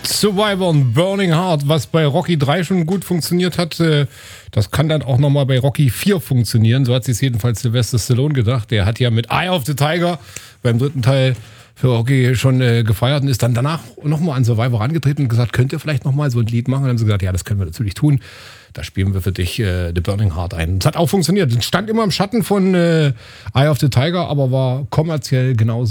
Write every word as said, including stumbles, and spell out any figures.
Survivor und Burning Heart, was bei Rocky drei schon gut funktioniert hat, das kann dann auch nochmal bei Rocky vier funktionieren. So hat sich jedenfalls Sylvester Stallone gedacht. Der hat ja mit Eye of the Tiger beim dritten Teil für Rocky schon äh, gefeiert und ist dann danach nochmal an Survivor angetreten und gesagt, könnt ihr vielleicht nochmal so ein Lied machen? Und dann haben sie gesagt, ja, das können wir natürlich tun. Da spielen wir für dich äh, The Burning Heart ein. Das hat auch funktioniert. Es stand immer im Schatten von äh, Eye of the Tiger, aber war kommerziell genauso